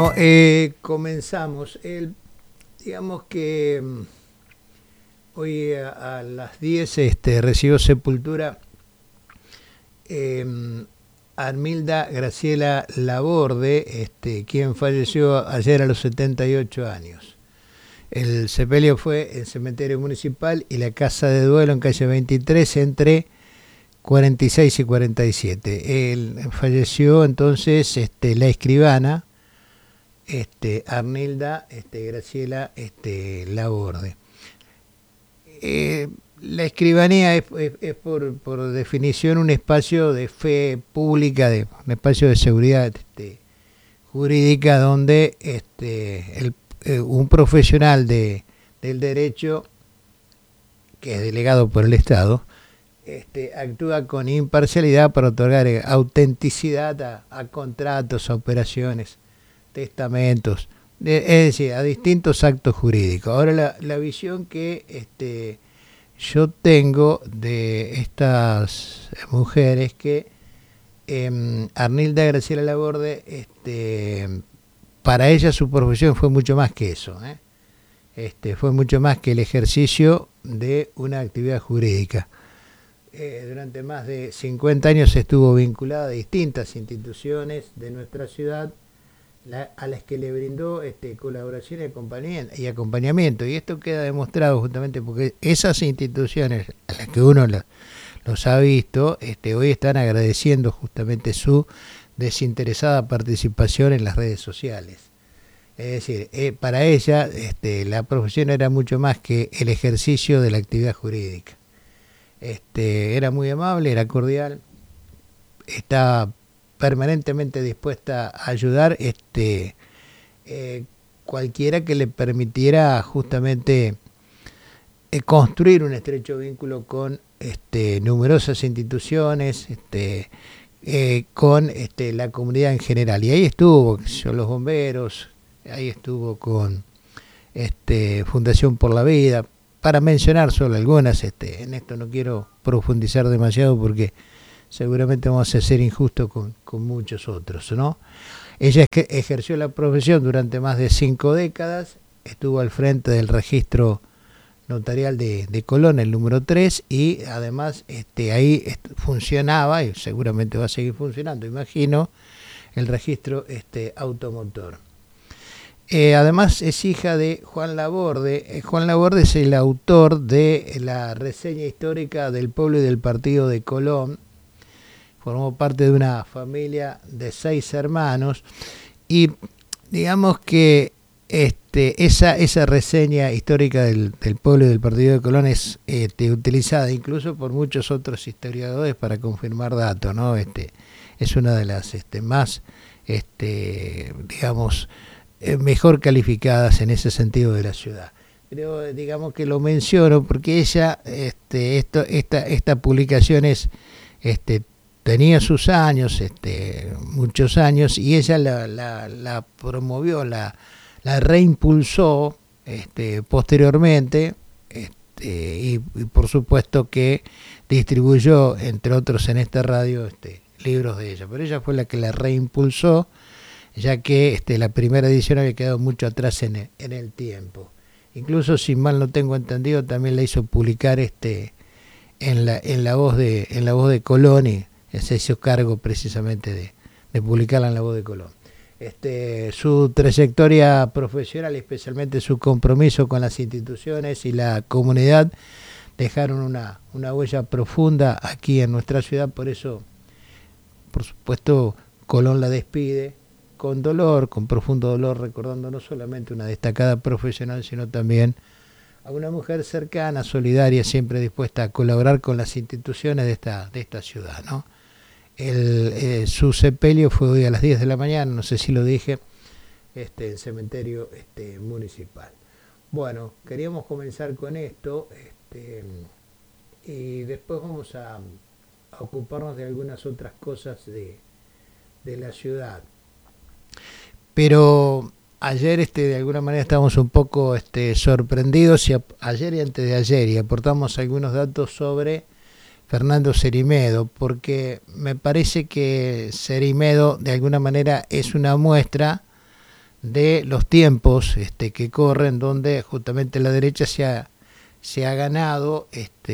Bueno, comenzamos. Digamos que hoy a las 10 recibió sepultura Armilda Graciela Laborde, quien falleció ayer a los 78 años. El sepelio fue en el cementerio municipal y la casa de duelo en calle 23 entre 46 y 47. Él falleció entonces la escribana Armilda Graciela Laborde. La escribanía es por definición un espacio de fe pública, un espacio de seguridad jurídica donde un profesional del derecho, que es delegado por el Estado, actúa con imparcialidad para otorgar autenticidad a contratos, a operaciones, testamentos, es decir, a distintos actos jurídicos. Ahora la visión que yo tengo de estas mujeres que Armilda Graciela Laborde, para ella su profesión fue mucho más que eso, fue mucho más que el ejercicio de una actividad jurídica. Durante más de 50 años estuvo vinculada a distintas instituciones de nuestra ciudad, a las que le brindó colaboración y acompañamiento. Y esto queda demostrado justamente porque esas instituciones a las que uno los ha visto, hoy están agradeciendo justamente su desinteresada participación en las redes sociales. Es decir, para ella la profesión era mucho más que el ejercicio de la actividad jurídica. Era muy amable, era cordial, estaba permanentemente dispuesta a ayudar cualquiera que le permitiera justamente construir un estrecho vínculo con numerosas instituciones, con la comunidad en general. Y ahí estuvo los bomberos, ahí estuvo con Fundación por la Vida, para mencionar solo algunas. En esto no quiero profundizar demasiado porque seguramente vamos a ser injustos con muchos otros, ¿no? Ella ejerció la profesión durante más de 5 décadas, estuvo al frente del registro notarial de Colón, el número 3, y además ahí funcionaba, y seguramente va a seguir funcionando, imagino, el registro automotor. Además es hija de Juan Laborde. Juan Laborde es el autor de la reseña histórica del pueblo y del partido de Colón. Formó parte de una familia de 6 hermanos y digamos que esa reseña histórica del pueblo y del partido de Colón es utilizada incluso por muchos otros historiadores para confirmar datos, ¿no? Es una de las más digamos mejor calificadas en ese sentido de la ciudad. Pero digamos que lo menciono porque ella esta publicación es tenía sus años, muchos años, y ella la promovió, la reimpulsó posteriormente, y por supuesto que distribuyó, entre otros en esta radio, libros de ella. Pero ella fue la que la reimpulsó, ya que la primera edición había quedado mucho atrás en el tiempo. Incluso, si mal no tengo entendido, también la hizo publicar en la voz de Colón, y se hizo cargo precisamente de publicarla en La Voz de Colón. Su trayectoria profesional, especialmente su compromiso con las instituciones y la comunidad, dejaron una huella profunda aquí en nuestra ciudad. Por eso, por supuesto, Colón la despide con dolor, con profundo dolor, recordando no solamente una destacada profesional, sino también a una mujer cercana, solidaria, siempre dispuesta a colaborar con las instituciones de esta ciudad, ¿no? Su sepelio fue hoy a las 10 de la mañana, no sé si lo dije, el cementerio municipal. Bueno, queríamos comenzar con esto, y después vamos a ocuparnos de algunas otras cosas de la ciudad. Pero ayer de alguna manera estábamos un poco sorprendidos, ayer y antes de ayer, y aportamos algunos datos sobre Fernando Cerimedo, porque me parece que Cerimedo de alguna manera es una muestra de los tiempos que corren, donde justamente la derecha se ha ganado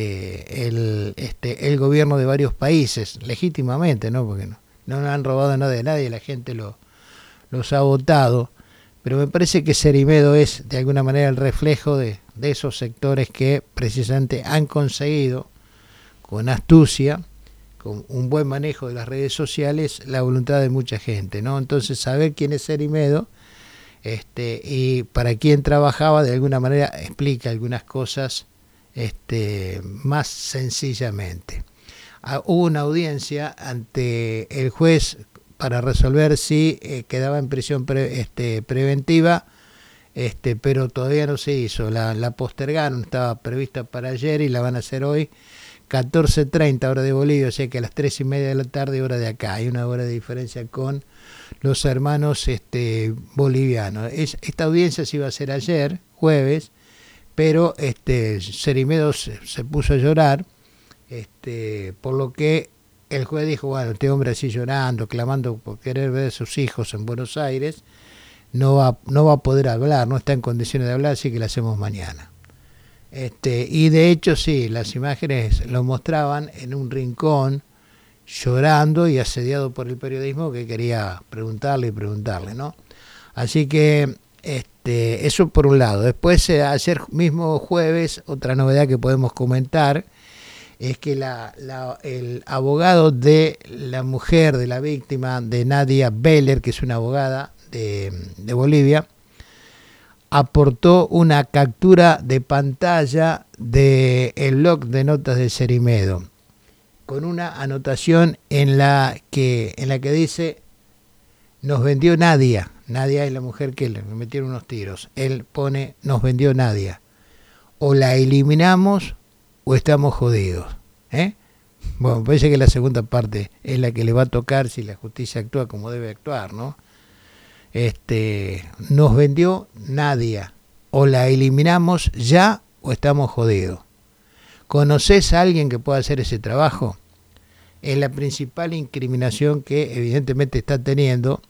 el gobierno de varios países, legítimamente, ¿no? Porque no han robado nada de nadie, la gente los ha votado, pero me parece que Cerimedo es de alguna manera el reflejo de esos sectores que precisamente han conseguido, con astucia, con un buen manejo de las redes sociales, la voluntad de mucha gente, ¿no? Entonces, saber quién es Cerimedo y para quién trabajaba, de alguna manera explica algunas cosas más sencillamente. Hubo una audiencia ante el juez para resolver si quedaba en prisión preventiva, pero todavía no se hizo, la postergaron, estaba prevista para ayer y la van a hacer hoy, 14:30 hora de Bolivia, o sea que a las 3:30 de la tarde hora de acá. Hay una hora de diferencia con los hermanos bolivianos. Esta audiencia se iba a hacer ayer, jueves, pero Cerimedo se puso a llorar, por lo que el juez dijo, bueno, este hombre así llorando, clamando por querer ver a sus hijos en Buenos Aires, no va a poder hablar, no está en condiciones de hablar, así que lo hacemos mañana. Y de hecho sí, las imágenes lo mostraban en un rincón, llorando y asediado por el periodismo que quería preguntarle, ¿no? Así que eso por un lado. Después, ayer mismo jueves, otra novedad que podemos comentar es que el abogado de la mujer de la víctima, de Nadia Beller, que es una abogada de Bolivia, aportó una captura de pantalla del blog de notas de Cerimedo, con una anotación en la que dice: nos vendió Nadia. Nadia es la mujer que le metieron unos tiros. Él pone: nos vendió Nadia. O la eliminamos o estamos jodidos. Bueno, parece que la segunda parte es la que le va a tocar si la justicia actúa como debe actuar, ¿no? Nos vendió Nadia. O la eliminamos ya o estamos jodidos. ¿Conoces a alguien que pueda hacer ese trabajo? Es la principal incriminación que evidentemente está teniendo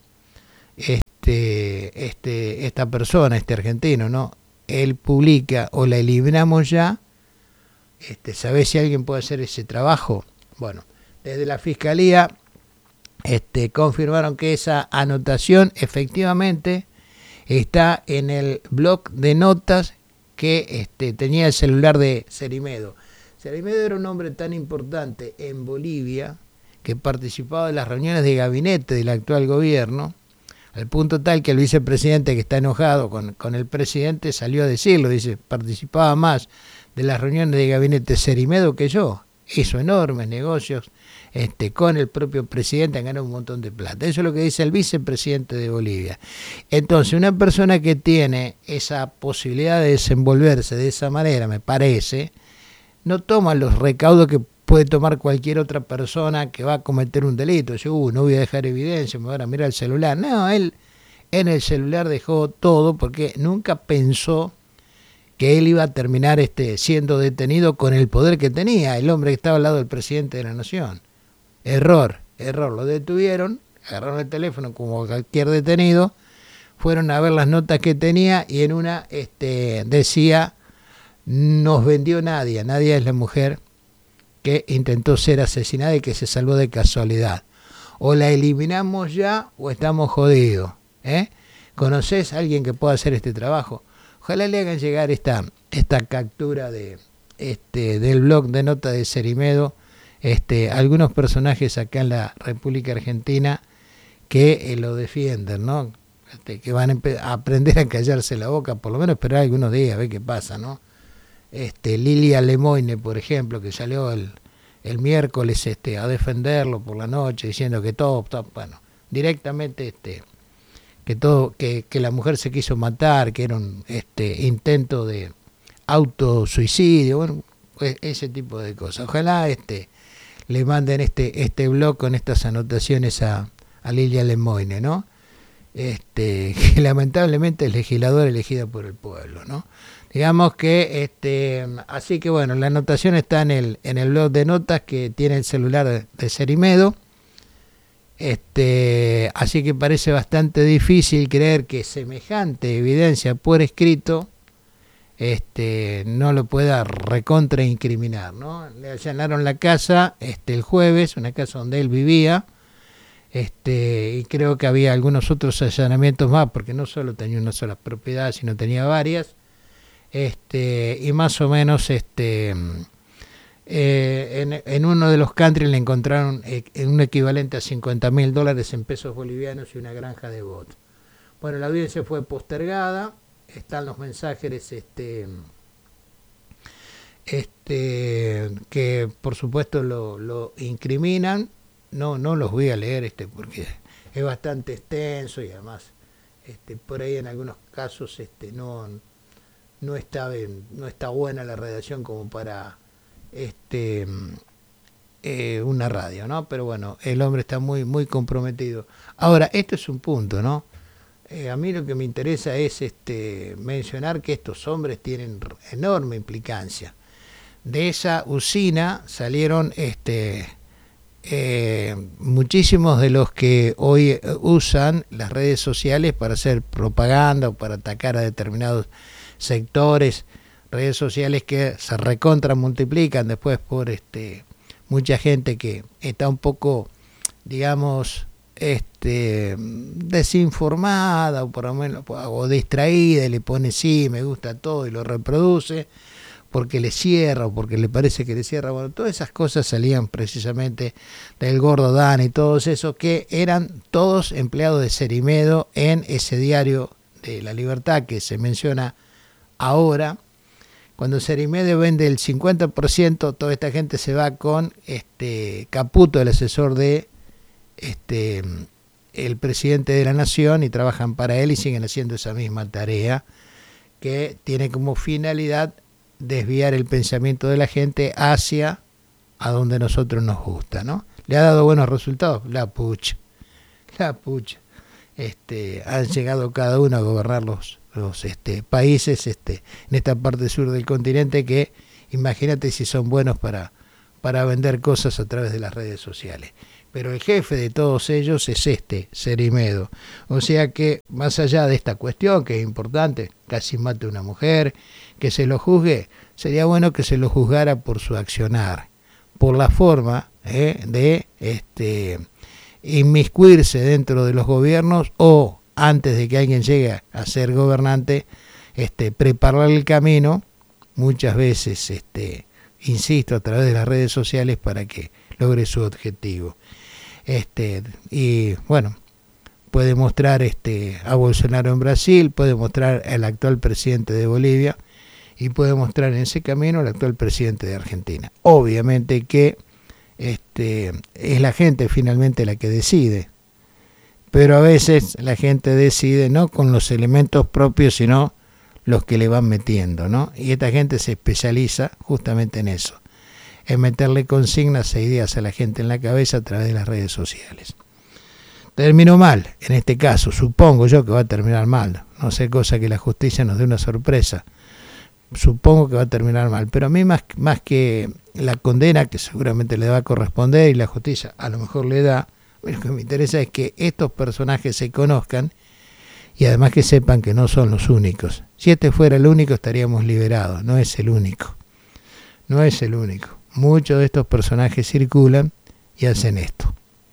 esta persona, este argentino, ¿no? Él publica: o la eliminamos ya, ¿sabés si alguien puede hacer ese trabajo? Bueno, desde la Fiscalía confirmaron que esa anotación efectivamente está en el blog de notas que tenía el celular de Cerimedo. Cerimedo era un hombre tan importante en Bolivia que participaba de las reuniones de gabinete del actual gobierno, al punto tal que el vicepresidente, que está enojado con el presidente, salió a decirlo, dice: participaba más de las reuniones de gabinete Cerimedo que yo. Hizo enormes negocios con el propio presidente, han ganado un montón de plata. Eso es lo que dice el vicepresidente de Bolivia. Entonces, una persona que tiene esa posibilidad de desenvolverse de esa manera, me parece, no toma los recaudos que puede tomar cualquier otra persona que va a cometer un delito. Dice: no voy a dejar evidencia, me van a mirar el celular. No, él en el celular dejó todo porque nunca pensó que él iba a terminar siendo detenido con el poder que tenía, el hombre que estaba al lado del presidente de la nación. Error, lo detuvieron, agarraron el teléfono como cualquier detenido, fueron a ver las notas que tenía y en una decía: nos vendió Nadia. Nadia es la mujer que intentó ser asesinada y que se salvó de casualidad. O la eliminamos ya o estamos jodidos. ¿Conoces a alguien que pueda hacer este trabajo? Ojalá le hagan llegar esta captura del blog de nota de Cerimedo, algunos personajes acá en la República Argentina que lo defienden, ¿no? Que van a aprender a callarse la boca, por lo menos esperar algunos días, a ver qué pasa, ¿no? Lilia Lemoyne, por ejemplo, que salió el miércoles a defenderlo por la noche, diciendo que todo, bueno, directamente que la mujer se quiso matar, que era un intento de autosuicidio, bueno, pues ese tipo de cosas. Ojalá le manden este blog con estas anotaciones a Lilia Lemoyne, ¿no? Que lamentablemente es legisladora elegida por el pueblo, ¿no? Digamos que así que bueno, la anotación está en el blog de notas que tiene el celular de Cerimedo. Así que parece bastante difícil creer que semejante evidencia por escrito no lo pueda recontraincriminar, ¿no? Le allanaron la casa el jueves, una casa donde él vivía, y creo que había algunos otros allanamientos más, porque no solo tenía una sola propiedad, sino tenía varias, y más o menos en uno de los country le encontraron un equivalente a $50.000 en pesos bolivianos y una granja de bot. Bueno, la audiencia fue postergada, están los mensajes que por supuesto lo incriminan. No los voy a leer porque es bastante extenso y además por ahí en algunos casos no está buena la redacción como para una radio, ¿no? Pero bueno, el hombre está muy muy comprometido. Ahora, esto es un punto, ¿no? A mí lo que me interesa es mencionar que estos hombres tienen enorme implicancia. De esa usina salieron muchísimos de los que hoy usan las redes sociales para hacer propaganda o para atacar a determinados sectores, redes sociales que se recontra multiplican después por mucha gente que está un poco, digamos, desinformada o por lo menos o distraída y le pone sí, me gusta todo y lo reproduce porque le cierra o porque le parece que le cierra. Bueno, todas esas cosas salían precisamente del Gordo Dan y todos esos que eran todos empleados de Cerimedo en ese diario de La Libertad que se menciona ahora. Cuando Cerimedo vende el 50%, toda esta gente se va con Caputo, el asesor de el presidente de la nación, y trabajan para él y siguen haciendo esa misma tarea que tiene como finalidad desviar el pensamiento de la gente hacia a donde nosotros nos gusta, ¿no? ¿Le ha dado buenos resultados? La pucha. Han llegado cada uno a gobernar los países en esta parte sur del continente que imagínate si son buenos para vender cosas a través de las redes sociales. Pero el jefe de todos ellos es Cerimedo. O sea que más allá de esta cuestión que es importante, casi mate a una mujer, que se lo juzgue, sería bueno que se lo juzgara por su accionar, por la forma de inmiscuirse dentro de los gobiernos o antes de que alguien llegue a ser gobernante, preparar el camino, muchas veces, insisto, a través de las redes sociales para que logre su objetivo. Y bueno, puede mostrar a Bolsonaro en Brasil, puede mostrar al actual presidente de Bolivia y puede mostrar en ese camino al actual presidente de Argentina. Obviamente que es la gente finalmente la que decide, pero a veces la gente decide no con los elementos propios, sino los que le van metiendo, ¿no? Y esta gente se especializa justamente en eso, en meterle consignas e ideas a la gente en la cabeza a través de las redes sociales. Terminó mal, en este caso, supongo yo que va a terminar mal, no sé, cosa que la justicia nos dé una sorpresa, supongo que va a terminar mal, pero a mí más que la condena, que seguramente le va a corresponder y la justicia a lo mejor le da, lo que me interesa es que estos personajes se conozcan y además que sepan que no son los únicos. Si fuera el único estaríamos liberados, no es el único. Muchos de estos personajes circulan y hacen esto.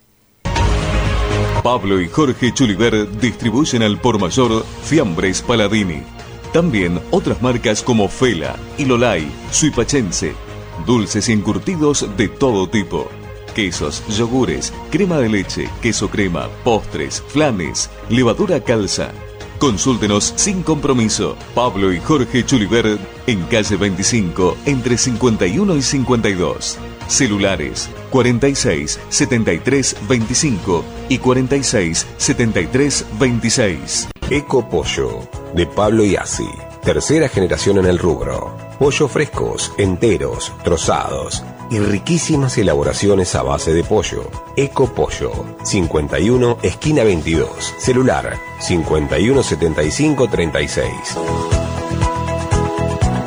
Pablo y Jorge Chuliver distribuyen al por mayor Fiambres Paladini. También otras marcas como Fela, Ilolai, Suipachense. Dulces y encurtidos de todo tipo. Quesos, yogures, crema de leche, queso crema, postres, flanes, levadura calza. Consúltenos sin compromiso. Pablo y Jorge Chuliver en calle 25, entre 51 y 52. Celulares 46 73 25 y 46 73 26. Eco Pollo, de Pablo Iasi. Tercera generación en el rubro. Pollo frescos, enteros, trozados y riquísimas elaboraciones a base de pollo. Eco Pollo, 51 esquina 22. Celular 51 75 36.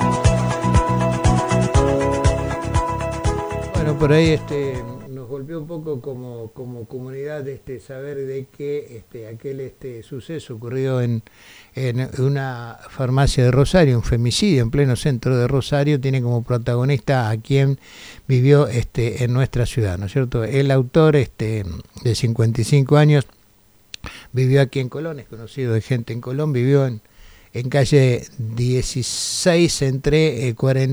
Bueno, por ahí nos golpeó un poco poco como comunidad saber de que aquel suceso ocurrió en una farmacia de Rosario, un femicidio en pleno centro de Rosario, tiene como protagonista a quien vivió en nuestra ciudad, ¿no es cierto? El autor de 55 años vivió aquí en Colón, es conocido de gente en Colón, vivió en calle 16 entre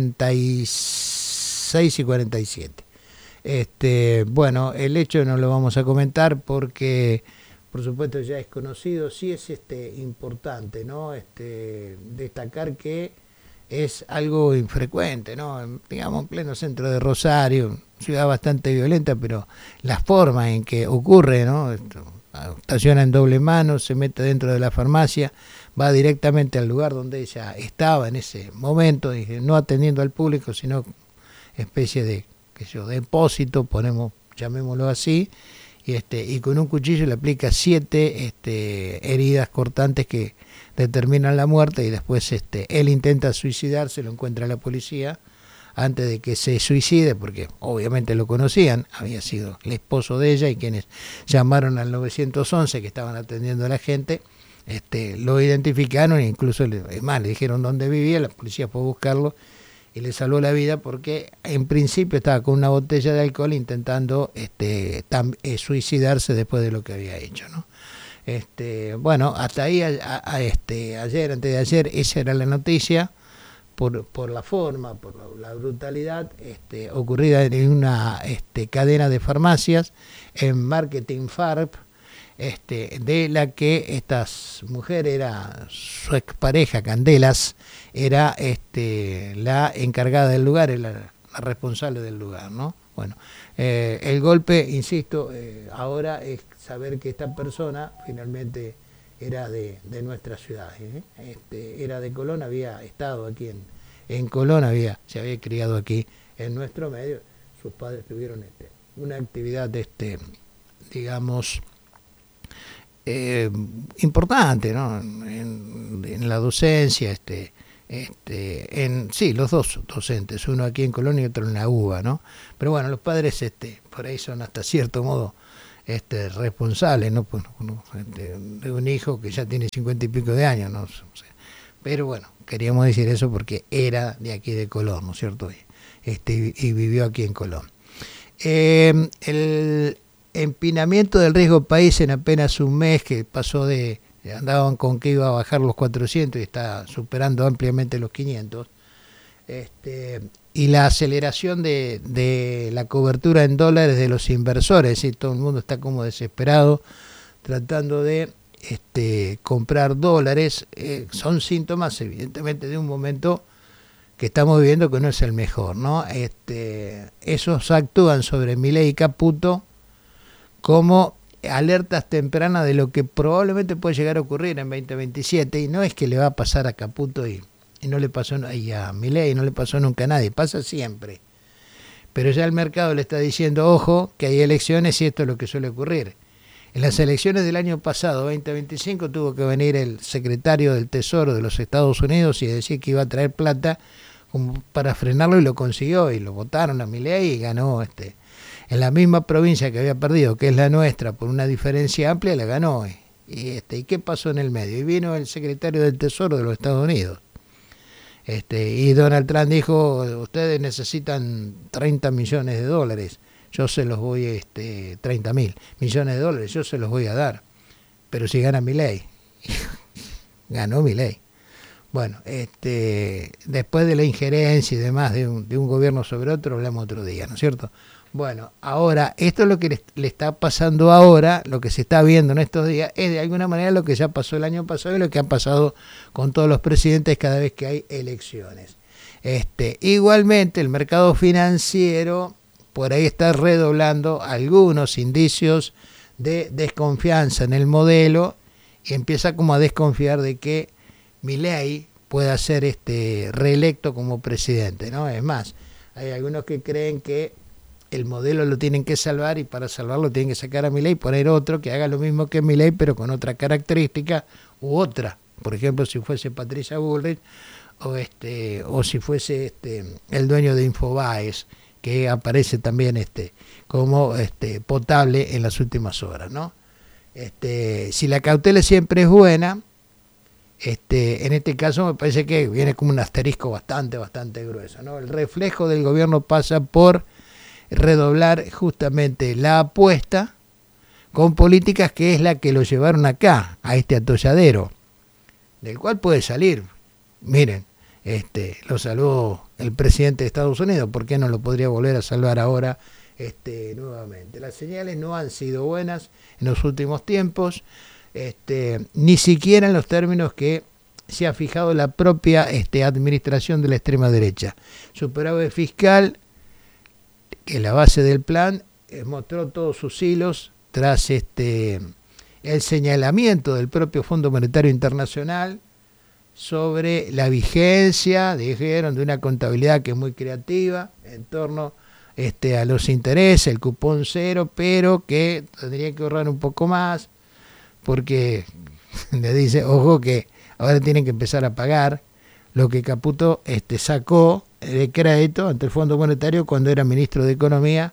46 y 47. Bueno, el hecho no lo vamos a comentar porque, por supuesto, ya es conocido. Sí es importante, ¿no? Destacar que es algo infrecuente, ¿no? Digamos, en pleno centro de Rosario, ciudad bastante violenta, pero la forma en que ocurre, ¿no? Estaciona en doble mano, se mete dentro de la farmacia, va directamente al lugar donde ella estaba en ese momento, no atendiendo al público, sino especie de depósito, llamémoslo así, y con un cuchillo le aplica 7 heridas cortantes que determinan la muerte, y después él intenta suicidarse, lo encuentra la policía antes de que se suicide, porque obviamente lo conocían, había sido el esposo de ella, y quienes llamaron al 911 que estaban atendiendo a la gente, lo identificaron e incluso le dijeron dónde vivía, la policía fue a buscarlo y le salvó la vida porque en principio estaba con una botella de alcohol intentando suicidarse después de lo que había hecho, ¿no? Bueno, hasta ahí ayer, antes de ayer, esa era la noticia por la forma, por la brutalidad ocurrida en una cadena de farmacias en Marketing Farm, de la que esta mujer era su expareja, Candelas, era la encargada del lugar, la responsable del lugar, ¿no? Bueno, el golpe, insisto, ahora es saber que esta persona finalmente era de nuestra ciudad, era de Colón, había estado aquí en Colón, se había criado aquí en nuestro medio. Sus padres tuvieron una actividad, digamos, importante, ¿no? En la docencia, los dos docentes, uno aquí en Colón y otro en la UBA, ¿no? Pero bueno, los padres por ahí son hasta cierto modo responsables, ¿no? Pues, de un hijo que ya tiene 50 y pico de años, ¿no? O sea, pero bueno, queríamos decir eso porque era de aquí de Colón, ¿no es cierto? Y vivió aquí en Colón. El empinamiento del riesgo país en apenas un mes, que pasó andaban con que iba a bajar los 400 y está superando ampliamente los 500, y la aceleración de la cobertura en dólares de los inversores, y todo el mundo está como desesperado tratando de comprar dólares, son síntomas evidentemente de un momento que estamos viviendo que no es el mejor, ¿no? Esos actúan sobre Milei y Caputo como alertas tempranas de lo que probablemente puede llegar a ocurrir en 2027, y no es que le va a pasar a Caputo y no le pasó y a Milei, no le pasó nunca a nadie, pasa siempre, pero ya el mercado le está diciendo, ojo, que hay elecciones y esto es lo que suele ocurrir. En las elecciones del año pasado, 2025, tuvo que venir el secretario del Tesoro de los Estados Unidos y decir que iba a traer plata como para frenarlo, y lo consiguió, y lo votaron a Milei y ganó en la misma provincia que había perdido, que es la nuestra, por una diferencia amplia, la ganó. ¿Y qué pasó en el medio? Y vino el secretario del Tesoro de los Estados Unidos. Y Donald Trump dijo, ustedes necesitan 30 millones de dólares, yo se los voy, 30 mil millones de dólares, yo se los voy a dar, pero si gana Milei. Ganó Milei. Bueno, después de la injerencia y demás de un gobierno sobre otro, hablamos otro día, ¿no es cierto? Bueno, ahora, esto es lo que le está pasando ahora, lo que se está viendo en estos días, es de alguna manera lo que ya pasó el año pasado y lo que ha pasado con todos los presidentes cada vez que hay elecciones. Igualmente, el mercado financiero por ahí está redoblando algunos indicios de desconfianza en el modelo, y empieza como a desconfiar de que Milei pueda ser reelecto como presidente, ¿no? Es más, hay algunos que creen que el modelo lo tienen que salvar, y para salvarlo tienen que sacar a Milei y poner otro que haga lo mismo que Milei, pero con otra característica u otra. Por ejemplo, si fuese Patricia Bullrich o si fuese el dueño de Infobaes, que aparece también como potable en las últimas horas, ¿no? Si la cautela siempre es buena, en este caso me parece que viene como un asterisco bastante grueso, ¿no? El reflejo del gobierno pasa por redoblar justamente la apuesta con políticas que es la que lo llevaron acá, a este atolladero, del cual puede salir. Miren, lo salvó el presidente de Estados Unidos, ¿por qué no lo podría volver a salvar ahora nuevamente? Las señales no han sido buenas en los últimos tiempos, ni siquiera en los términos que se ha fijado la propia administración de la extrema derecha. Superávit fiscal, que la base del plan, mostró todos sus hilos tras el señalamiento del propio Fondo Monetario Internacional sobre la vigencia, dijeron, de una contabilidad que es muy creativa en torno a los intereses, el cupón cero, pero que tendría que ahorrar un poco más, porque le dice, ojo que ahora tienen que empezar a pagar lo que Caputo sacó de crédito ante el Fondo Monetario cuando era ministro de Economía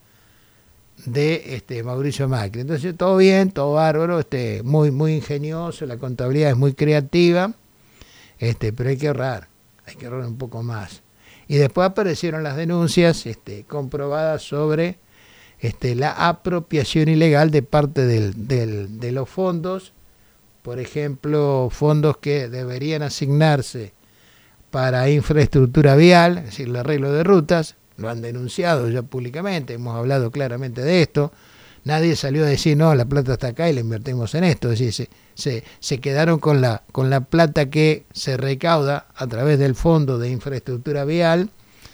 de Mauricio Macri. Entonces todo bien, todo bárbaro, muy ingenioso, la contabilidad es muy creativa, pero hay que ahorrar un poco más. Y después aparecieron las denuncias comprobadas sobre la apropiación ilegal de parte de los fondos, por ejemplo, fondos que deberían asignarse para infraestructura vial, es decir, el arreglo de rutas. Lo han denunciado ya públicamente, hemos hablado claramente de esto. Nadie salió a decir, no, la plata está acá y la invertimos en esto. Es decir, se quedaron con la plata que se recauda a través del Fondo de Infraestructura Vial,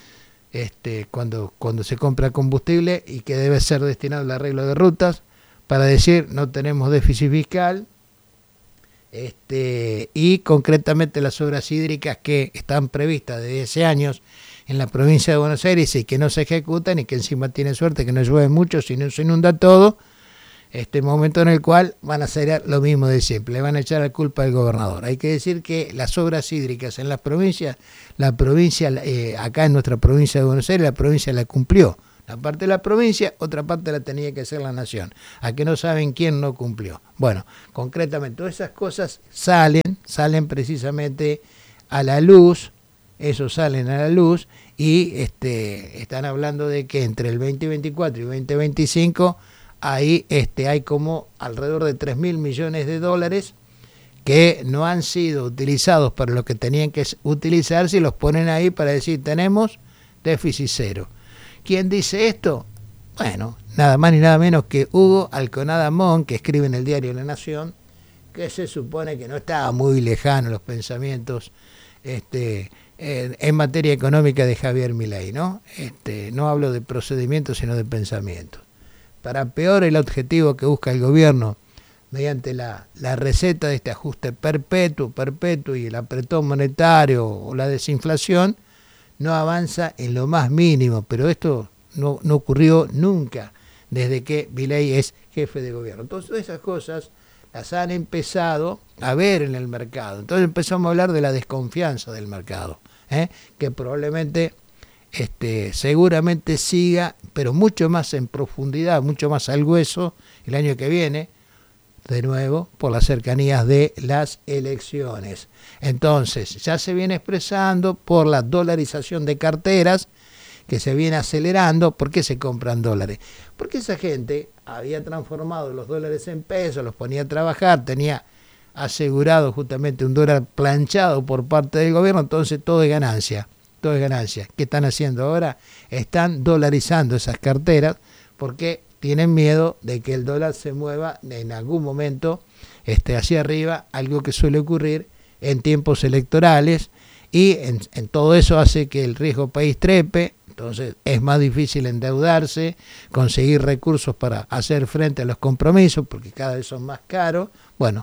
cuando se compra combustible, y que debe ser destinado al arreglo de rutas, para decir, no tenemos déficit fiscal, y concretamente las obras hídricas que están previstas desde hace años en la provincia de Buenos Aires y que no se ejecutan, y que encima tienen suerte que no llueve mucho, si no se inunda todo, momento en el cual van a hacer lo mismo de siempre, le van a echar la culpa al gobernador. Hay que decir que las obras hídricas en las provincias, acá en nuestra provincia de Buenos Aires, la provincia la cumplió. La parte de la provincia, otra parte la tenía que hacer la nación. A que no saben quién no cumplió. Bueno, concretamente, todas esas cosas salen precisamente a la luz. Eso salen a la luz y están hablando de que entre el 2024 y 2025 ahí hay como alrededor de 3.000 millones de dólares que no han sido utilizados para lo que tenían que utilizarse, y los ponen ahí para decir tenemos déficit cero. ¿Quién dice esto? Bueno, nada más ni nada menos que Hugo Alconada Mon, que escribe en el diario La Nación, que se supone que no estaba muy lejano los pensamientos en materia económica de Javier Milei, ¿no? No hablo de procedimientos, sino de pensamientos. Para peor, el objetivo que busca el gobierno mediante la receta de este ajuste perpetuo y el apretón monetario o la desinflación, no avanza en lo más mínimo, pero esto no ocurrió nunca desde que Milei es jefe de gobierno. Entonces esas cosas las han empezado a ver en el mercado. Entonces empezamos a hablar de la desconfianza del mercado, que probablemente seguramente siga, pero mucho más en profundidad, mucho más al hueso el año que viene, de nuevo por las cercanías de las elecciones. Entonces ya se viene expresando por la dolarización de carteras, que se viene acelerando. ¿Por qué se compran dólares? Porque esa gente había transformado los dólares en pesos, los ponía a trabajar, tenía asegurado justamente un dólar planchado por parte del gobierno, entonces todo es ganancia, todo es ganancia. ¿Qué están haciendo ahora? Están dolarizando esas carteras porque tienen miedo de que el dólar se mueva en algún momento hacia arriba, algo que suele ocurrir en tiempos electorales, y en todo eso hace que el riesgo país trepe. Entonces es más difícil endeudarse, conseguir recursos para hacer frente a los compromisos, porque cada vez son más caros. Bueno,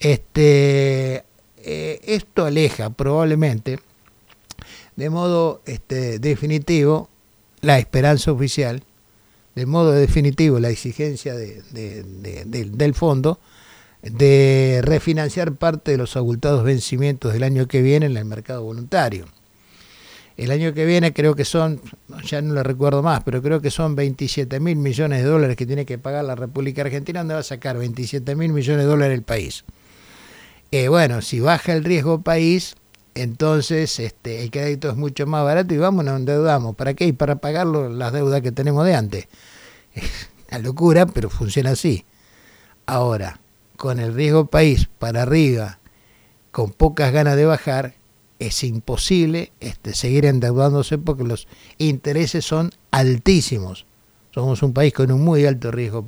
esto aleja probablemente de modo definitivo la esperanza oficial, de modo definitivo la exigencia del fondo de refinanciar parte de los abultados vencimientos del año que viene en el mercado voluntario. El año que viene creo que son, ya no lo recuerdo más, pero creo que son 27.000 millones de dólares que tiene que pagar la República Argentina, donde va a sacar 27.000 millones de dólares el país. Bueno, si baja el riesgo país, entonces el crédito es mucho más barato y vamos, nos endeudamos. ¿Para qué? Y para pagar las deudas que tenemos de antes. Es una locura, pero funciona así. Ahora, con el riesgo país para arriba, con pocas ganas de bajar, es imposible seguir endeudándose porque los intereses son altísimos. Somos un país con un muy alto riesgo.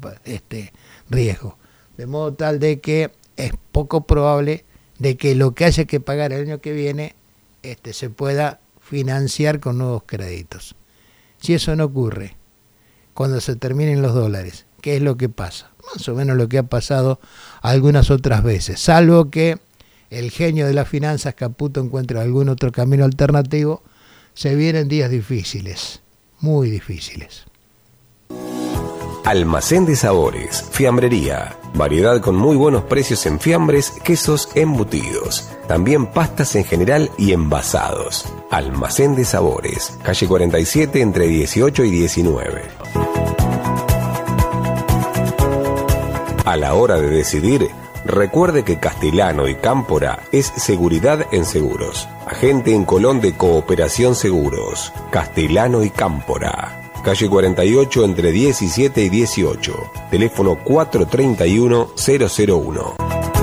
De modo tal de que es poco probable de que lo que haya que pagar el año que viene se pueda financiar con nuevos créditos. Si eso no ocurre, cuando se terminen los dólares, ¿qué es lo que pasa? Más o menos lo que ha pasado algunas otras veces, salvo que el genio de las finanzas, Caputo, encuentre algún otro camino alternativo, se vienen días difíciles, muy difíciles. Almacén de Sabores, Fiambrería. Variedad con muy buenos precios en fiambres, quesos, embutidos. También pastas en general y envasados. Almacén de Sabores, calle 47 entre 18 y 19. A la hora de decidir, recuerde que Castellano y Cámpora es seguridad en seguros. Agente en Colón de Cooperación Seguros. Castellano y Cámpora. Calle 48 entre 17 y 18. Teléfono 431-001.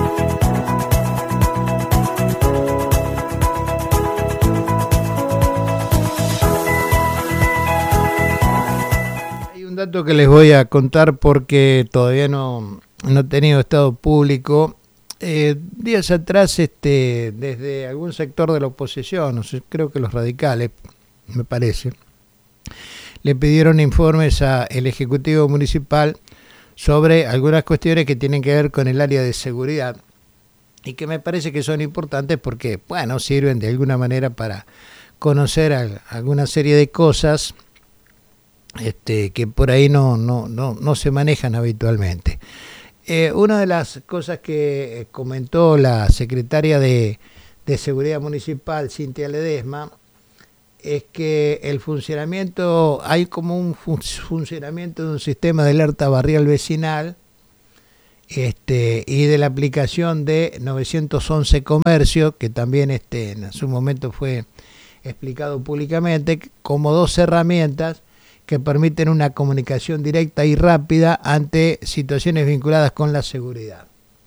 Hay un dato que les voy a contar porque todavía no he tenido estado público. Días atrás, desde algún sector de la oposición, no sé, creo que los radicales, me parece, le pidieron informes al Ejecutivo Municipal sobre algunas cuestiones que tienen que ver con el área de seguridad y que me parece que son importantes porque, bueno, sirven de alguna manera para conocer alguna serie de cosas que por ahí no se manejan habitualmente. Una de las cosas que comentó la secretaria de Seguridad Municipal, Cintia Ledesma, es que el funcionamiento, hay como un funcionamiento de un sistema de alerta barrial vecinal y de la aplicación de 911 Comercio, que también en su momento fue explicado públicamente, como dos herramientas que permiten una comunicación directa y rápida ante situaciones vinculadas con la seguridad.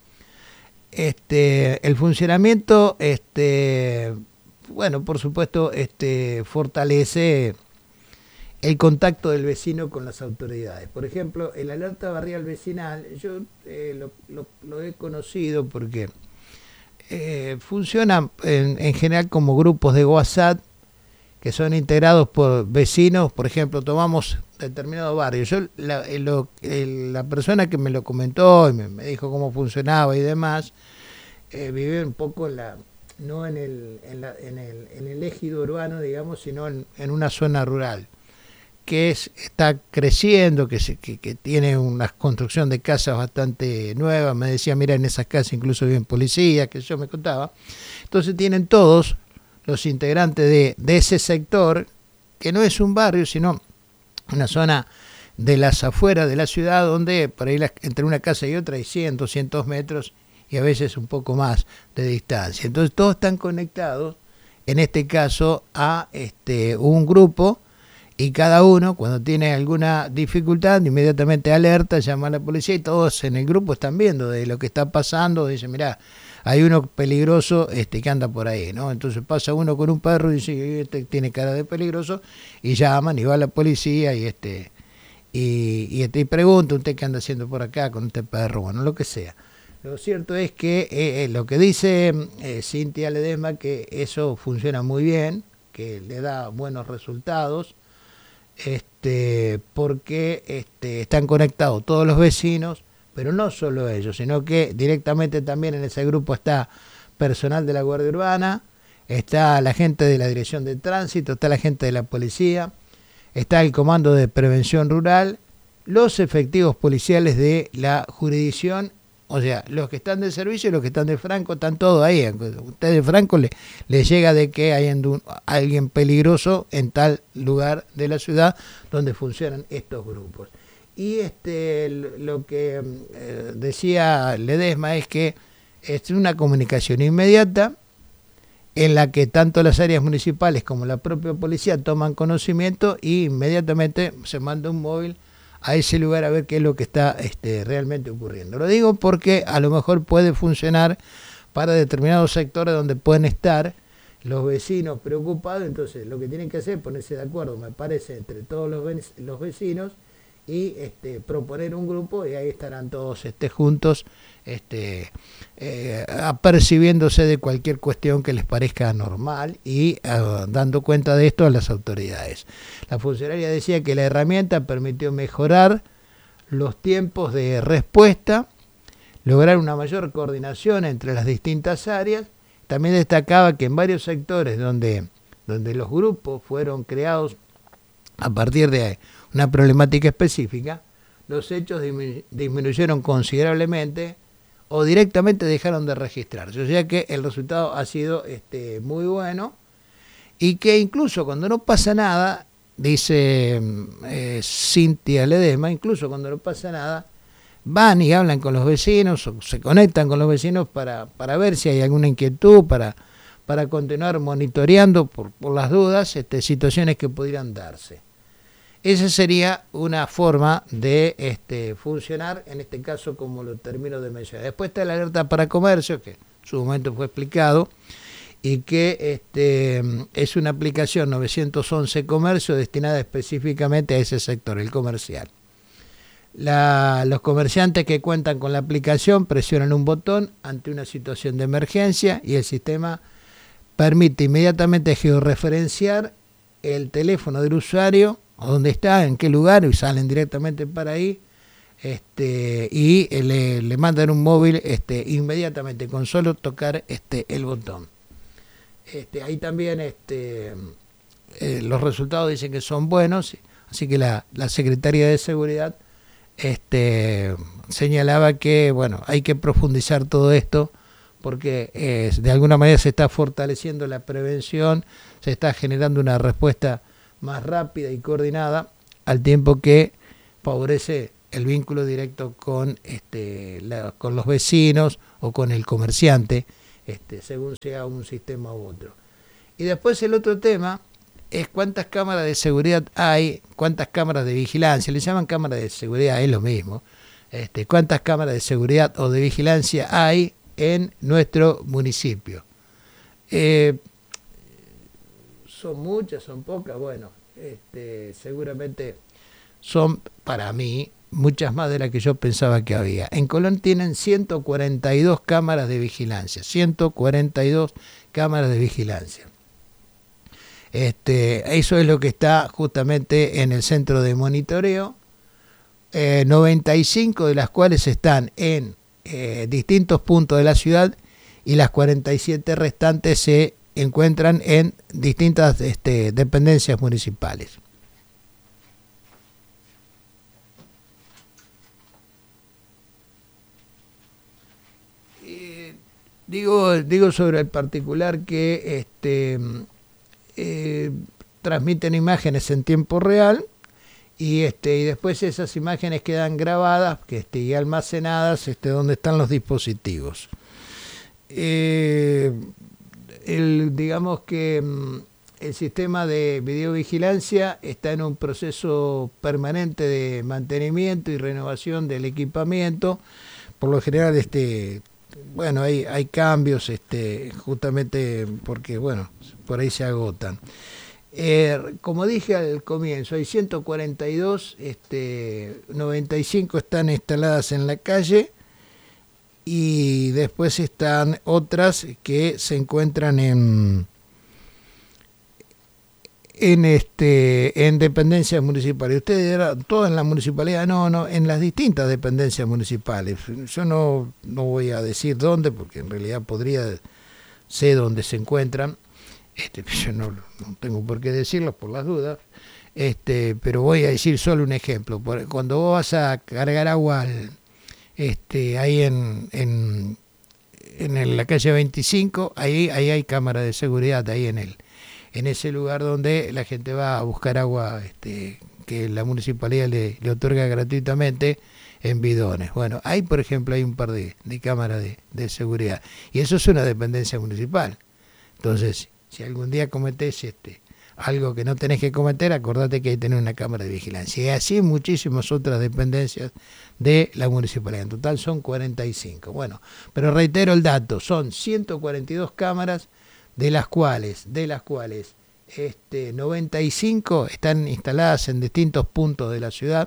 El funcionamiento, bueno, por supuesto, fortalece el contacto del vecino con las autoridades. Por ejemplo, el alerta barrial vecinal, yo lo he conocido porque funciona en general como grupos de WhatsApp que son integrados por vecinos. Por ejemplo, tomamos determinado barrio. Yo la persona que me lo comentó y me dijo cómo funcionaba y demás, vive un poco no en el ejido urbano, digamos, sino en una zona rural que está creciendo, que tiene una construcción de casas bastante nueva. Me decía, mira, en esas casas incluso viven policías, que yo me contaba. Entonces tienen todos los integrantes de ese sector, que no es un barrio, sino una zona de las afueras de la ciudad, donde por ahí entre una casa y otra hay 100, 200 metros y a veces un poco más de distancia. Entonces todos están conectados, en este caso, a un grupo, y cada uno, cuando tiene alguna dificultad, inmediatamente alerta, llama a la policía, y todos en el grupo están viendo de lo que está pasando. Dicen, mirá, hay uno peligroso que anda por ahí, ¿no? Entonces pasa uno con un perro y dice, este tiene cara de peligroso, y llaman y va a la policía y pregunta, ¿usted qué anda haciendo por acá con este perro? Bueno, lo que sea. Lo cierto es que lo que dice Cintia Ledesma, que eso funciona muy bien, que le da buenos resultados, porque están conectados todos los vecinos, pero no solo ellos, sino que directamente también en ese grupo está personal de la Guardia Urbana, está la gente de la Dirección de Tránsito, está la gente de la Policía, está el Comando de Prevención Rural, los efectivos policiales de la jurisdicción O sea, los que están de servicio y los que están de franco están todos ahí. Usted de franco le llega de que hay alguien peligroso en tal lugar de la ciudad donde funcionan estos grupos. Y lo que decía Ledesma es que es una comunicación inmediata en la que tanto las áreas municipales como la propia policía toman conocimiento y inmediatamente se manda un móvil a ese lugar a ver qué es lo que está realmente ocurriendo. Lo digo porque a lo mejor puede funcionar para determinados sectores donde pueden estar los vecinos preocupados, entonces lo que tienen que hacer es ponerse de acuerdo, me parece, entre todos los vecinos y proponer un grupo y ahí estarán todos juntos apercibiéndose de cualquier cuestión que les parezca normal y dando cuenta de esto a las autoridades. La funcionaria decía que la herramienta permitió mejorar los tiempos de respuesta, lograr una mayor coordinación entre las distintas áreas. También destacaba que en varios sectores donde los grupos fueron creados a partir de una problemática específica, los hechos disminuyeron considerablemente o directamente dejaron de registrarse. O sea que el resultado ha sido muy bueno y que incluso cuando no pasa nada, dice Cintia Ledesma, incluso cuando no pasa nada, van y hablan con los vecinos o se conectan con los vecinos para ver si hay alguna inquietud, para continuar monitoreando por las dudas situaciones que pudieran darse. Esa sería una forma de funcionar, en este caso como lo termino de mencionar. Después está la alerta para comercio, que en su momento fue explicado, y que es una aplicación 911 Comercio destinada específicamente a ese sector, el comercial. Los comerciantes que cuentan con la aplicación presionan un botón ante una situación de emergencia y el sistema permite inmediatamente georreferenciar el teléfono del usuario, o dónde está, en qué lugar, y salen directamente para ahí, y le mandan un móvil inmediatamente con solo tocar el botón. Ahí también los resultados dicen que son buenos, así que la Secretaría de Seguridad señalaba que bueno, hay que profundizar todo esto porque de alguna manera se está fortaleciendo la prevención, se está generando una respuesta más rápida y coordinada, al tiempo que favorece el vínculo directo con los vecinos o con el comerciante, según sea un sistema u otro. Y después el otro tema es cuántas cámaras de seguridad hay, cuántas cámaras de vigilancia, le llaman cámaras de seguridad, es lo mismo, cuántas cámaras de seguridad o de vigilancia hay en nuestro municipio. ¿Son muchas, son pocas? Bueno, seguramente son, para mí, muchas más de las que yo pensaba que había. En Colón tienen 142 cámaras de vigilancia, 142 cámaras de vigilancia. Eso es lo que está justamente en el centro de monitoreo, 95 de las cuales están en distintos puntos de la ciudad y las 47 restantes se encuentran en distintas dependencias municipales. Digo sobre el particular que transmiten imágenes en tiempo real y después esas imágenes quedan grabadas y almacenadas donde están los dispositivos. Digamos que el sistema de videovigilancia está en un proceso permanente de mantenimiento y renovación del equipamiento. Por lo general, bueno, hay cambios, justamente porque, bueno, por ahí se agotan. Como dije al comienzo, hay 142, 95 están instaladas en la calle, y después están otras que se encuentran en dependencias municipales. Ustedes dirán, ¿todo en la municipalidad? No, en las distintas dependencias municipales. Yo no voy a decir dónde, porque en realidad sé dónde se encuentran. Yo no tengo por qué decirlo por las dudas. Pero voy a decir solo un ejemplo. Cuando vos vas a cargar agua ahí en la calle 25, ahí hay cámara de seguridad, ahí en ese lugar donde la gente va a buscar agua que la municipalidad le otorga gratuitamente en bidones. Bueno, ahí por ejemplo hay un par de cámaras de seguridad, y eso es una dependencia municipal. Entonces, si algún día cometés algo que no tenés que cometer, acordate que hay que tener una cámara de vigilancia. Y así muchísimas otras dependencias de la municipalidad. En total son 45. Bueno, pero reitero el dato, son 142 cámaras, de las cuales 95 están instaladas en distintos puntos de la ciudad.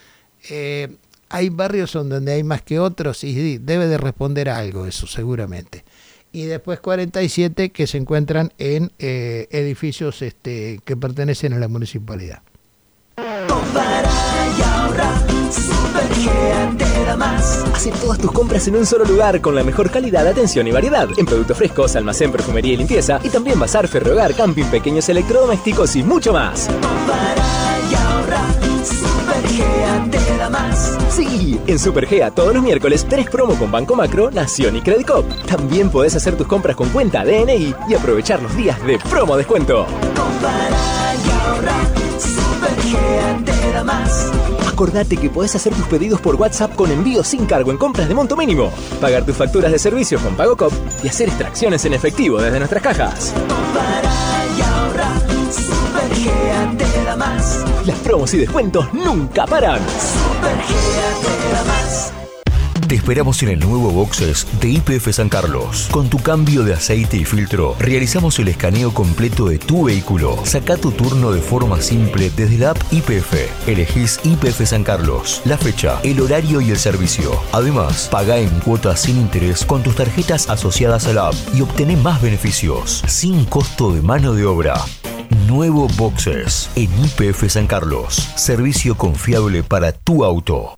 Hay barrios donde hay más que otros y debe de responder a algo eso seguramente. Y después 47 que se encuentran en edificios que pertenecen a la municipalidad. Compara y ahorra, Supergea te da más. Hace todas tus compras en un solo lugar con la mejor calidad, atención y variedad. En productos frescos, almacén, perfumería y limpieza. Y también bazar, ferrohogar, camping, pequeños electrodomésticos y mucho más. Compara y ahorra, Supergea te da más. Sí, en Supergea todos los miércoles tenés promo con Banco Macro, Nación y Credicop. También podés hacer tus compras con cuenta DNI y aprovechar los días de promo descuento. Compara y ahorra, Supergea te da más. Acordate que podés hacer tus pedidos por WhatsApp con envío sin cargo en compras de monto mínimo, pagar tus facturas de servicios con PagoCop y hacer extracciones en efectivo desde nuestras cajas. Compara y ahorra, Supergea te da más. Las promos y descuentos nunca paran. Supergea te da más. Te esperamos en el nuevo Boxes de YPF San Carlos. Con tu cambio de aceite y filtro, realizamos el escaneo completo de tu vehículo. Saca tu turno de forma simple desde la app YPF. Elegís YPF San Carlos, la fecha, el horario y el servicio. Además, paga en cuotas sin interés con tus tarjetas asociadas a la app y obtené más beneficios, sin costo de mano de obra. Nuevo Boxes en YPF San Carlos. Servicio confiable para tu auto.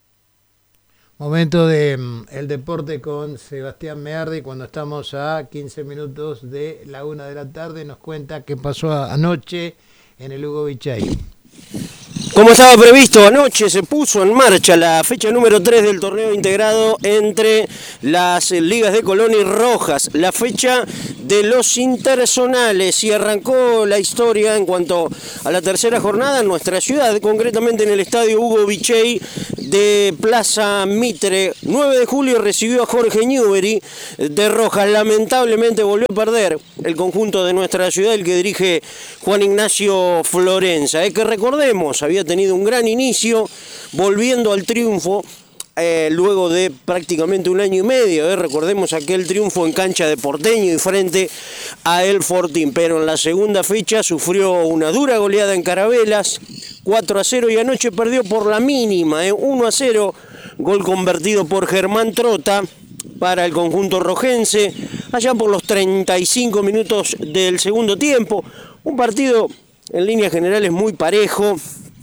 Momento de el deporte con Sebastián Meardi, cuando estamos a 15 minutos de la 1 de la tarde, nos cuenta qué pasó anoche en el Hugo Vichay. Como estaba previsto, anoche se puso en marcha la fecha número 3 del torneo integrado entre las ligas de Colón y Rojas, la fecha de los interzonales, y arrancó la historia en cuanto a la tercera jornada en nuestra ciudad, concretamente en el estadio Hugo Vichay de Plaza Mitre. 9 de julio recibió a Jorge Newbery de Rojas. Lamentablemente volvió a perder el conjunto de nuestra ciudad, el que dirige Juan Ignacio Florenza, que recordemos había tenido un gran inicio volviendo al triunfo luego de prácticamente un año y medio. Recordemos aquel triunfo en cancha de Porteño y frente a El Fortín, pero en la segunda fecha sufrió una dura goleada en Carabelas, 4-0, y anoche perdió por la mínima, 1-0, gol convertido por Germán Trota para el conjunto rojense allá por los 35 minutos del segundo tiempo. Un partido en líneas generales muy parejo.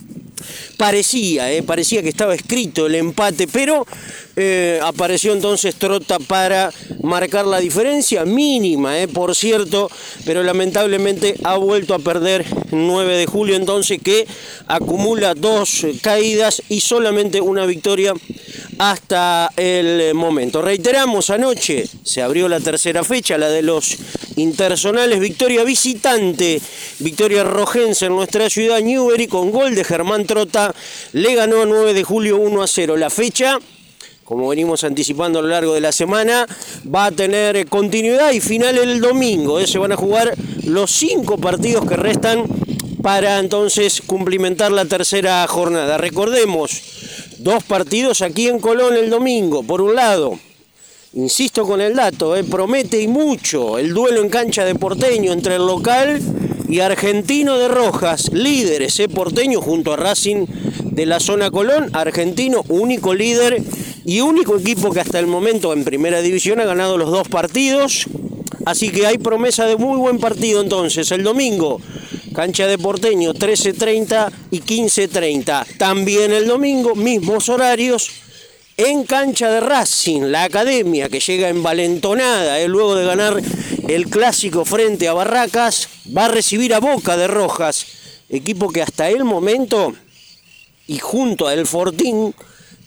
Parecía que estaba escrito el empate, pero apareció entonces Trota para marcar la diferencia, mínima, por cierto, pero lamentablemente ha vuelto a perder 9 de julio, entonces, que acumula 2 caídas y solamente una victoria hasta el momento. Reiteramos, anoche se abrió la tercera fecha, la de los interzonales, victoria visitante, victoria rojense en nuestra ciudad. Newbery, con gol de Germán Trota, le ganó a 9 de julio 1-0. La fecha, como venimos anticipando a lo largo de la semana, va a tener continuidad y final el domingo. Se van a jugar los 5 partidos que restan para entonces cumplimentar la tercera jornada. Recordemos, 2 partidos aquí en Colón el domingo. Por un lado, insisto con el dato, promete y mucho el duelo en cancha de Porteño entre el local y Argentino de Rojas, líderes, Porteño junto a Racing de la zona Colón. Argentino, único líder y único equipo que hasta el momento en primera división ha ganado los 2 partidos. Así que hay promesa de muy buen partido entonces el domingo. Cancha de Porteño, 13:30 y 15:30. También el domingo, mismos horarios, en cancha de Racing, la academia que llega envalentonada, luego de ganar el clásico frente a Barracas, va a recibir a Boca de Rojas, equipo que hasta el momento, y junto a El Fortín,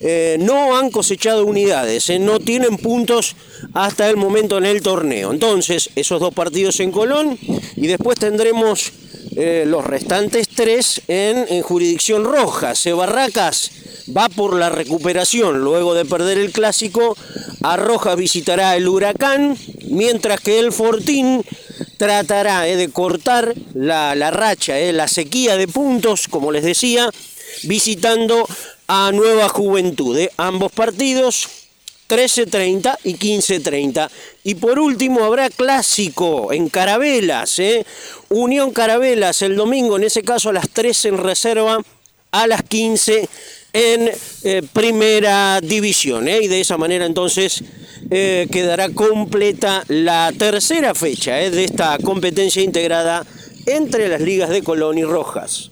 no han cosechado unidades, no tienen puntos hasta el momento en el torneo. Entonces, esos 2 partidos en Colón y después tendremos los restantes 3 en jurisdicción roja. Barracas va por la recuperación luego de perder el clásico. A Rojas visitará el Huracán, mientras que el Fortín tratará de cortar la racha, la sequía de puntos, como les decía, visitando a Nueva Juventud. Ambos partidos 13:30 y 15:30. Y por último habrá clásico en Carabelas, Unión Carabelas el domingo, en ese caso a las 13 en reserva, a las 15 en primera división, y de esa manera entonces quedará completa la tercera fecha de esta competencia integrada entre las ligas de Colón y Rojas.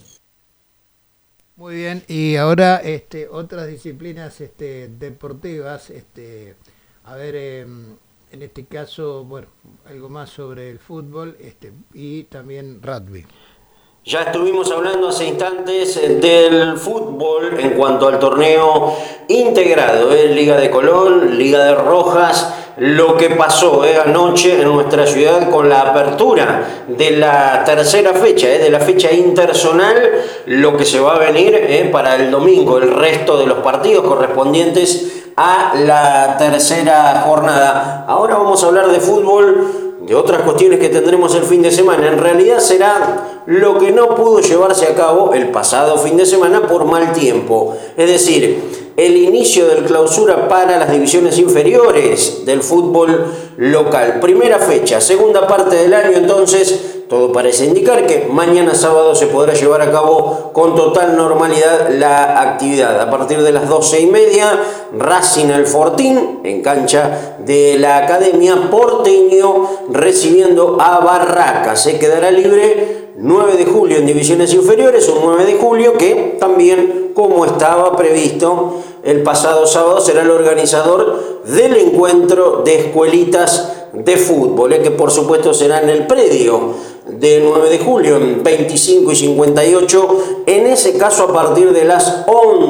Muy bien, y ahora otras disciplinas deportivas, a ver, en este caso, bueno, algo más sobre el fútbol y también rugby. Ya estuvimos hablando hace instantes del fútbol en cuanto al torneo integrado, Liga de Colón, Liga de Rojas, lo que pasó anoche en nuestra ciudad con la apertura de la tercera fecha, de la fecha interzonal, lo que se va a venir para el domingo, el resto de los partidos correspondientes a la tercera jornada. Ahora vamos a hablar de fútbol, de otras cuestiones que tendremos el fin de semana. En realidad será lo que no pudo llevarse a cabo el pasado fin de semana por mal tiempo. Es decir, el inicio del clausura para las divisiones inferiores del fútbol local. Primera fecha, segunda parte del año, entonces todo parece indicar que mañana sábado se podrá llevar a cabo con total normalidad la actividad. A partir de las 12:30, Racing El Fortín, en cancha de la Academia Porteño, recibiendo a Barracas. Se quedará libre 9 de julio en divisiones inferiores, un 9 de julio que también, como estaba previsto el pasado sábado, será el organizador del encuentro de escuelitas de fútbol, que por supuesto será en el predio de 9 de julio, en 25 y 58, en ese caso a partir de las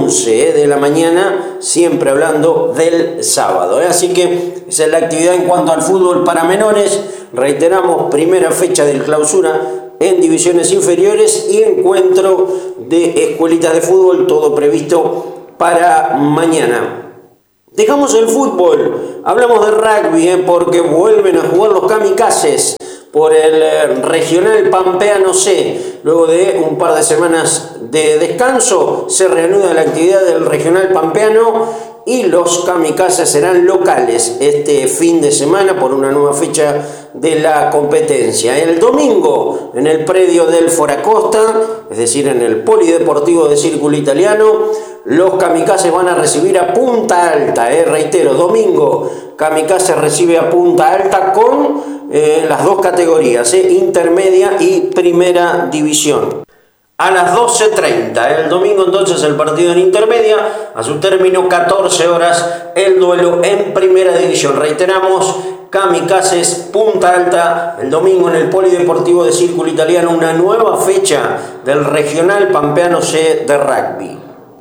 11 de la mañana, siempre hablando del sábado. Así que esa es la actividad en cuanto al fútbol para menores. Reiteramos, primera fecha del clausura en divisiones inferiores y encuentro de escuelitas de fútbol, todo previsto para mañana. Dejamos el fútbol, hablamos de rugby, porque vuelven a jugar los kamikazes por el regional Pampeano C. Luego de un par de semanas de descanso, se reanuda la actividad del regional Pampeano y los kamikazes serán locales este fin de semana por una nueva fecha de la competencia. El domingo, en el predio del Foracosta, es decir, en el Polideportivo de Círculo Italiano, los kamikazes van a recibir a Punta Alta. Reitero, domingo, kamikazes recibe a Punta Alta con las dos categorías, intermedia y primera división. A las 12:30, el domingo entonces el partido en intermedia, a su término 14 horas el duelo en primera división. Reiteramos, kamikazes Punta Alta, el domingo en el Polideportivo de Círculo Italiano, una nueva fecha del regional Pampeano C de rugby.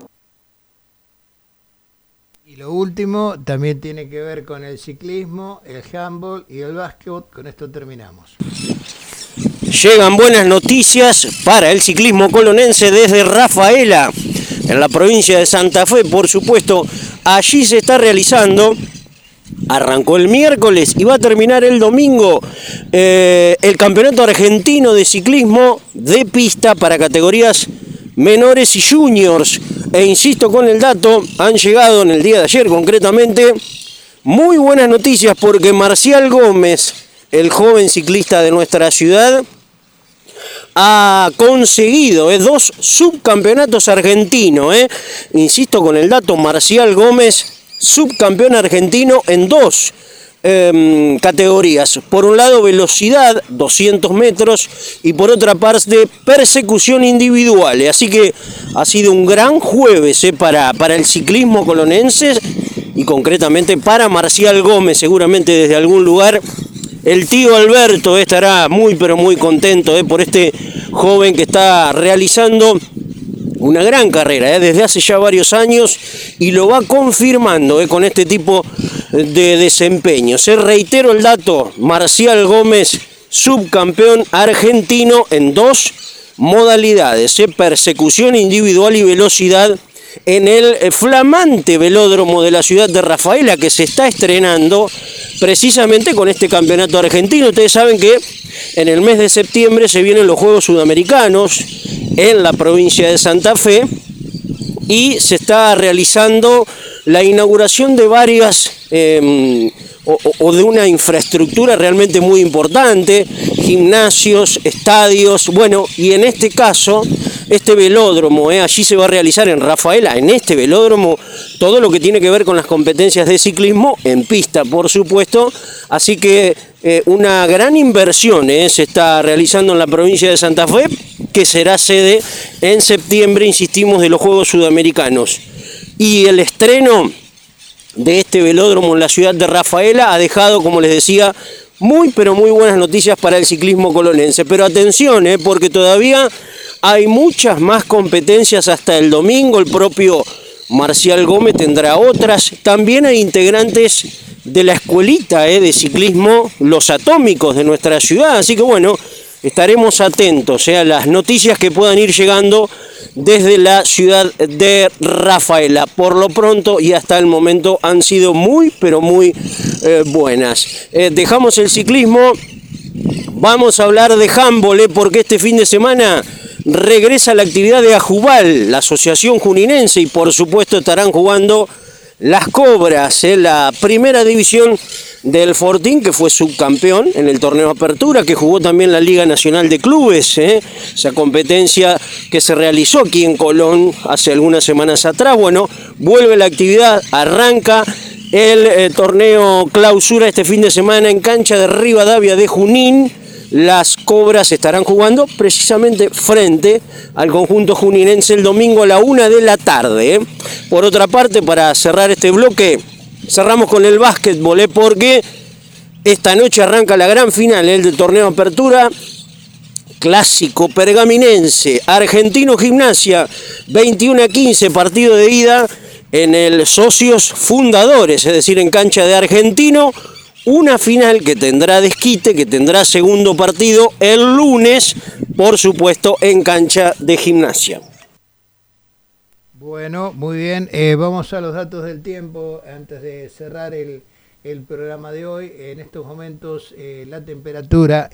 Y lo último también tiene que ver con el ciclismo, el handball y el básquetbol. Con esto terminamos. Llegan buenas noticias para el ciclismo colonense desde Rafaela, en la provincia de Santa Fe, por supuesto. Allí se está realizando, arrancó el miércoles y va a terminar el domingo, el Campeonato Argentino de Ciclismo de Pista para categorías menores y juniors. E insisto con el dato, han llegado en el día de ayer concretamente muy buenas noticias, porque Marcial Gómez, el joven ciclista de nuestra ciudad, ha conseguido 2 subcampeonatos argentinos. Insisto con el dato, Marcial Gómez, subcampeón argentino en 2 categorías. Por un lado, velocidad, 200 metros, y por otra parte, persecución individual. Así que ha sido un gran jueves para el ciclismo colonense y concretamente para Marcial Gómez. Seguramente desde algún lugar el tío Alberto estará muy pero muy contento por este joven que está realizando una gran carrera desde hace ya varios años y lo va confirmando con este tipo de desempeño. Se reitero el dato, Marcial Gómez, subcampeón argentino en 2 modalidades, persecución individual y velocidad en el flamante velódromo de la ciudad de Rafaela, que se está estrenando precisamente con este campeonato argentino. Ustedes saben que en el mes de septiembre se vienen los Juegos Sudamericanos en la provincia de Santa Fe y se está realizando la inauguración de varias o de una infraestructura realmente muy importante, gimnasios, estadios, bueno, y en este caso, este velódromo, allí se va a realizar en Rafaela, en este velódromo, todo lo que tiene que ver con las competencias de ciclismo en pista, por supuesto, así que una gran inversión se está realizando en la provincia de Santa Fe, que será sede en septiembre, insistimos, de los Juegos Sudamericanos. Y el estreno de este velódromo en la ciudad de Rafaela ha dejado, como les decía, muy pero muy buenas noticias para el ciclismo colonense. Pero atención, porque todavía hay muchas más competencias hasta el domingo. El propio Marcial Gómez tendrá otras. También hay integrantes de la escuelita de ciclismo, los Atómicos de nuestra ciudad. Así que bueno, estaremos atentos a las noticias que puedan ir llegando desde la ciudad de Rafaela. Por lo pronto y hasta el momento han sido muy pero muy buenas. Dejamos el ciclismo, vamos a hablar de handball, porque este fin de semana regresa la actividad de Ajubal, la asociación juninense, y por supuesto estarán jugando las Cobras, la primera división del Fortín, que fue subcampeón en el torneo Apertura, que jugó también la Liga Nacional de Clubes, esa competencia que se realizó aquí en Colón hace algunas semanas atrás. Bueno, vuelve la actividad, arranca el torneo Clausura este fin de semana en cancha de Rivadavia de Junín. Las Cobras estarán jugando precisamente frente al conjunto juninense el domingo a la 1 de la tarde. Por otra parte, para cerrar este bloque, cerramos con el básquetbol, porque esta noche arranca la gran final del torneo Apertura, clásico pergaminense, Argentino Gimnasia, 21-15, partido de ida en el Socios Fundadores, es decir, en cancha de Argentino. Una final que tendrá desquite, que tendrá segundo partido el lunes, por supuesto, en cancha de Gimnasia. Bueno, muy bien. Vamos a los datos del tiempo antes de cerrar el programa de hoy. En estos momentos la temperatura